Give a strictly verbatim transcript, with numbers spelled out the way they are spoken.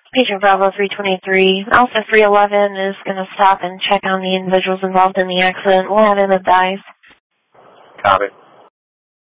Patient Bravo three twenty-three. Alpha three eleven is going to stop and check on the individuals involved in the accident. We'll have him advise. Copy.